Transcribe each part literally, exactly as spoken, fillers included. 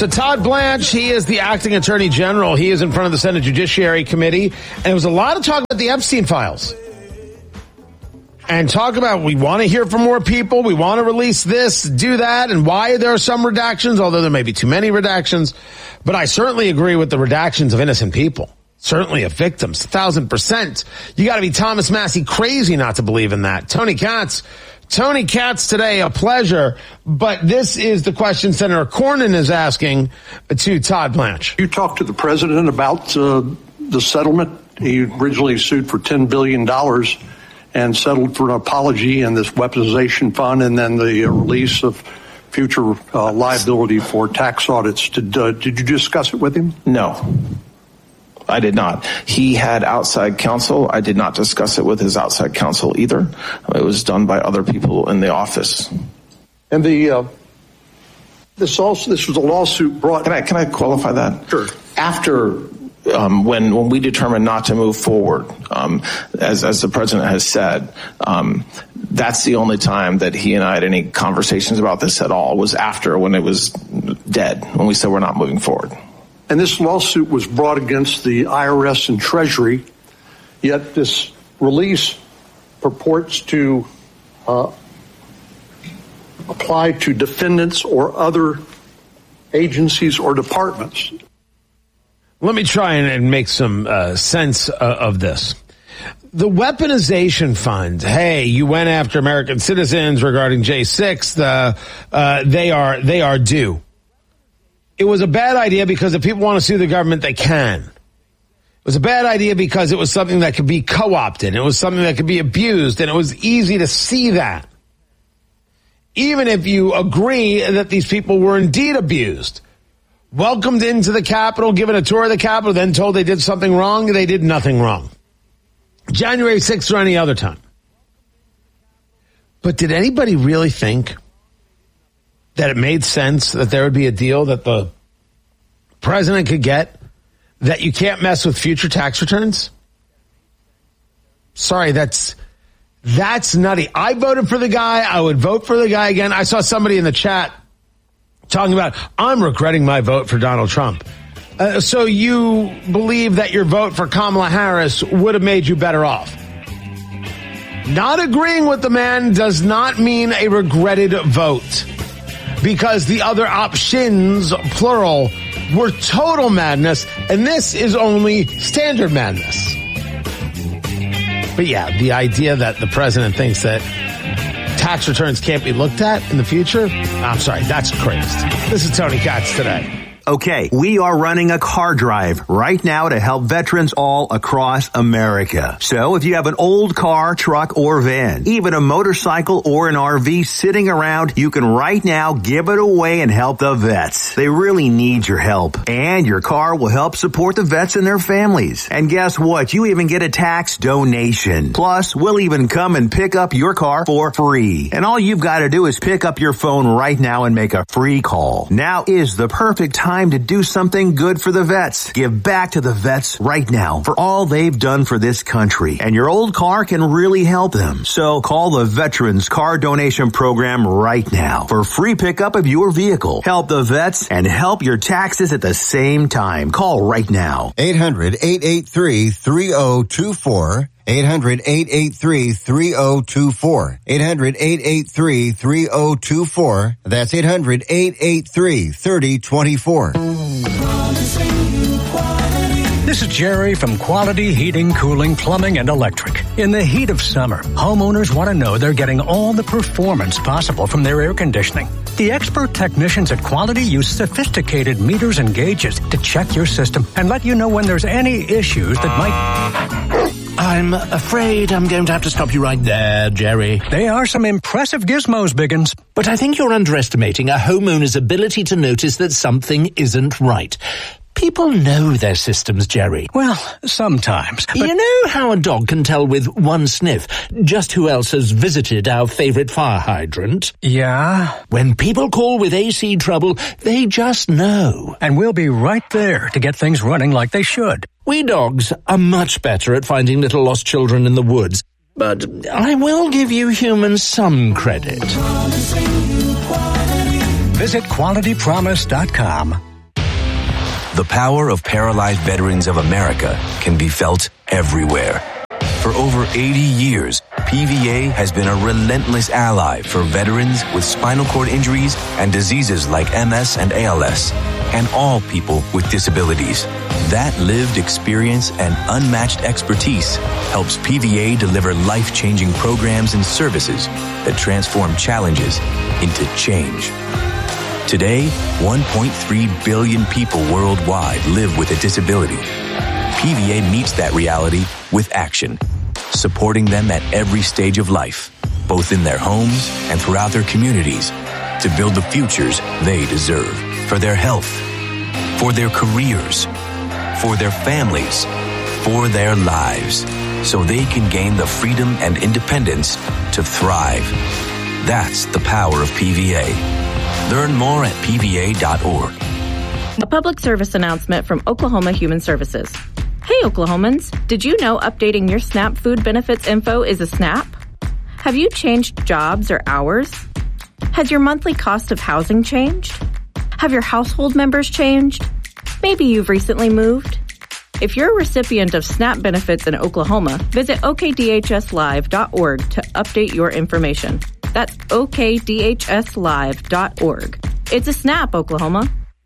So Todd Blanche, he is the acting attorney general. He is in front of the Senate Judiciary Committee. And there was a lot of talk about the Epstein files. And talk about, we want to hear from more people. We want to release this, do that. And why there are some redactions, although there may be too many redactions. But I certainly agree with the redactions of innocent people. Certainly of victims. A thousand percent. You got to be Thomas Massey crazy not to believe in that. Tony Katz. Tony Katz today, a pleasure. But this is the question Senator Cornyn is asking to Todd Blanche. You talked to the president about uh, the settlement. He originally sued for ten billion dollars and settled for an apology and this weaponization fund and then the uh, release of future uh, liability for tax audits. Did, uh, did you discuss it with him? No. I did not. He had outside counsel. I did not discuss it with his outside counsel either. It was done by other people in the office. And the uh, this also this was a lawsuit brought. Can I can I qualify that? Sure. After um, when when we determined not to move forward, um, as as the president has said, um, that's the only time that he and I had any conversations about this at all. Was after when it was dead, when we said we're not moving forward. And this lawsuit was brought against the I R S and Treasury, yet this release purports to uh, apply to defendants or other agencies or departments. Let me try and make some uh, sense uh, of this. The weaponization fund, hey, you went after American citizens regarding J six, the, uh, they are they are due. It was a bad idea because if people want to sue the government, they can. It was a bad idea because it was something that could be co-opted. It was something that could be abused, and it was easy to see that. Even if you agree that these people were indeed abused, welcomed into the Capitol, given a tour of the Capitol, then told they did something wrong, they did nothing wrong. January sixth or any other time. But did anybody really think that it made sense that there would be a deal that the president could get that you can't mess with future tax returns? Sorry, that's that's nutty. I voted for the guy. I would vote for the guy again. I saw somebody in the chat talking about, I'm regretting my vote for Donald Trump. Uh, so you believe that your vote for Kamala Harris would have made you better off? Not agreeing with the man does not mean a regretted vote. Because the other options, plural, were total madness, and this is only standard madness. But yeah, the idea that the president thinks that tax returns can't be looked at in the future, I'm sorry, that's crazy. This is Tony Katz today. Okay, we are running a car drive right now to help veterans all across America. So if you have an old car, truck, or van, even a motorcycle or an R V sitting around, you can right now give it away and help the vets. They really need your help. And your car will help support the vets and their families. And guess what? You even get a tax donation. Plus, we'll even come and pick up your car for free. And all you've got to do is pick up your phone right now and make a free call. Now is the perfect time to do something good for the vets. Give back to the vets right now for all they've done for this country. And your old car can really help them. So call the Veterans Car Donation Program right now for free pickup of your vehicle. Help the vets and help your taxes at the same time. Call right now. eight hundred, eight eight three, three oh two four. eight hundred, eight eight three, three oh two four. eight hundred, eight eight three, three oh two four. That's eight hundred, eight eight three, three oh two four. This is Jerry from Quality Heating, Cooling, Plumbing, and Electric. In the heat of summer, homeowners want to know they're getting all the performance possible from their air conditioning. The expert technicians at Quality use sophisticated meters and gauges to check your system and let you know when there's any issues that might... I'm afraid I'm going to have to stop you right there, Jerry. They are some impressive gizmos, Biggins. But I think you're underestimating a homeowner's ability to notice that something isn't right. People know their systems, Jerry. Well, sometimes. But... You know how a dog can tell with one sniff just who else has visited our favorite fire hydrant? Yeah? When people call with A C trouble, they just know. And we'll be right there to get things running like they should. We dogs are much better at finding little lost children in the woods. But I will give you humans some credit. Visit quality promise dot com. The power of Paralyzed Veterans of America can be felt everywhere. For over eighty years, P V A has been a relentless ally for veterans with spinal cord injuries and diseases like M S and A L S, and all people with disabilities. That lived experience and unmatched expertise helps P V A deliver life-changing programs and services that transform challenges into change. Today, one point three billion people worldwide live with a disability. P V A meets that reality with action, supporting them at every stage of life, both in their homes and throughout their communities, to build the futures they deserve for their health, for their careers, for their families, for their lives, so they can gain the freedom and independence to thrive. That's the power of P V A. Learn more at P V A dot org. A public service announcement from Oklahoma Human Services. Hey Oklahomans, did you know updating your SNAP food benefits info is a snap? Have you changed jobs or hours? Has your monthly cost of housing changed? Have your household members changed? Maybe you've recently moved. If you're a recipient of SNAP benefits in Oklahoma, visit O K D H S live dot org to update your information. That's O K D H S live dot org. It's a snap, Oklahoma.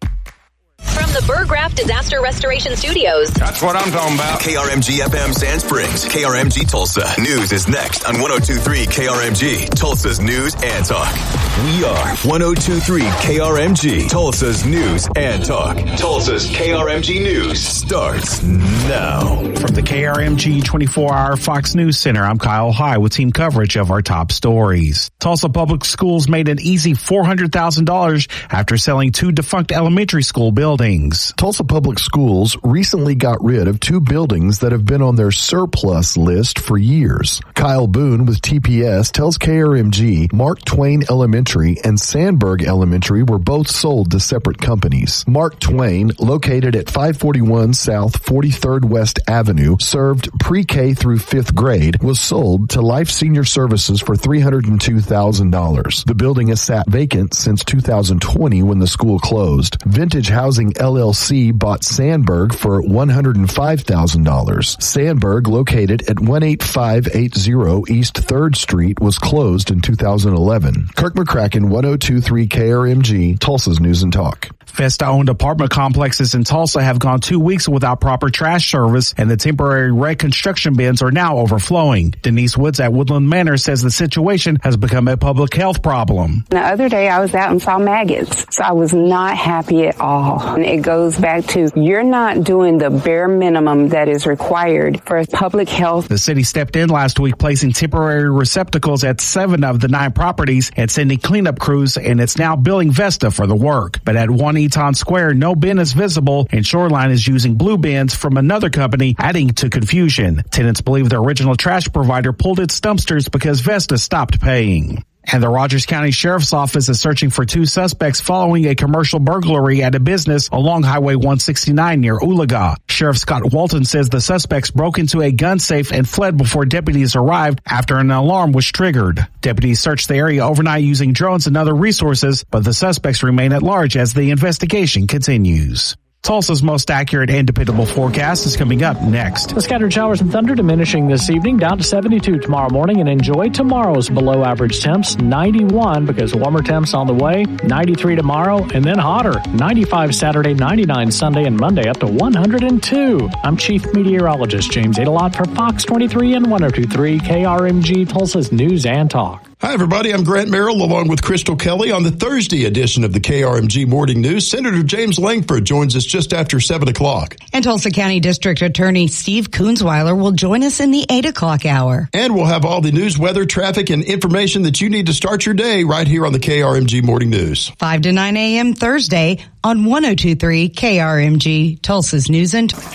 From the Burgraff Disaster Restoration Studios. That's what I'm talking about. K R M G F M Sand Springs, K R M G Tulsa. News is next on one oh two point three K R M G, Tulsa's News and Talk. We are one oh two point three K R M G, Tulsa's News and Talk. Tulsa's K R M G News starts now. From the K R M G twenty-four hour Fox News Center, I'm Kyle High with team coverage of our top stories. Tulsa Public Schools made an easy four hundred thousand dollars after selling two defunct elementary school buildings. Tulsa Public Schools recently got rid of two buildings that have been on their surplus list for years. Kyle Boone with T P S tells K R M G Mark Twain Elementary and Sandberg Elementary were both sold to separate companies. Mark Twain, located at five forty-one South forty-third West Avenue, served pre-K through fifth grade, was sold to Life Senior Services for three hundred two thousand dollars. The building has sat vacant since two thousand twenty when the school closed. Vintage Housing L L C bought Sandberg for one hundred five thousand dollars. Sandberg, located at one eight five eight zero East third Street, was closed in two thousand eleven. Kirk McCracken, one oh two point three K R M G, Tulsa's News and Talk. Vesta-owned apartment complexes in Tulsa have gone two weeks without proper trash service, and the temporary reconstruction bins are now overflowing. Denise Woods at Woodland Manor says the situation has become a public health problem. The other day I was out and saw maggots, so I was not happy at all. And it goes back to, you're not doing the bare minimum that is required for public health. The city stepped in last week, placing temporary receptacles at seven of the nine properties and sending cleanup crews, and it's now billing Vesta for the work. But at one Eton Square, no bin is visible, and Shoreline is using blue bins from another company, adding to confusion. Tenants believe the original trash provider pulled its dumpsters because Vesta stopped paying. And the Rogers County Sheriff's Office is searching for two suspects following a commercial burglary at a business along Highway one sixty-nine near Oologah. Sheriff Scott Walton says the suspects broke into a gun safe and fled before deputies arrived after an alarm was triggered. Deputies searched the area overnight using drones and other resources, but the suspects remain at large as the investigation continues. Tulsa's most accurate and dependable forecast is coming up next. The scattered showers and thunder diminishing this evening, down to seventy-two tomorrow morning, and enjoy tomorrow's below average temps, ninety-one because warmer temps on the way, ninety-three tomorrow, and then hotter, ninety-five Saturday, ninety-nine Sunday, and Monday up to one hundred two. I'm Chief Meteorologist James Adelot for Fox twenty-three and one oh two point three K R M G, Tulsa's News and Talk. Hi, everybody. I'm Grant Merrill along with Crystal Kelly on the Thursday edition of the K R M G Morning News. Senator James Langford joins us just after seven o'clock. And Tulsa County District Attorney Steve Kunzweiler will join us in the eight o'clock hour. And we'll have all the news, weather, traffic, and information that you need to start your day right here on the K R M G Morning News. five to nine a.m. Thursday on one oh two point three K R M G, Tulsa's News and Talk.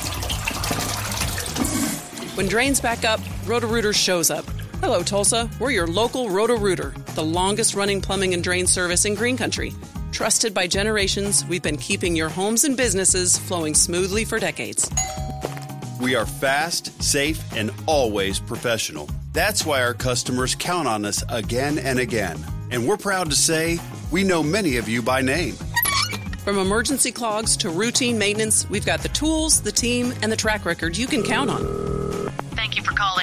When drains back up, Roto-Rooter shows up. Hello, Tulsa. We're your local Roto-Rooter, the longest-running plumbing and drain service in Green Country. Trusted by generations, we've been keeping your homes and businesses flowing smoothly for decades. We are fast, safe, and always professional. That's why our customers count on us again and again. And we're proud to say we know many of you by name. From emergency clogs to routine maintenance, we've got the tools, the team, and the track record you can count on. Thank you for calling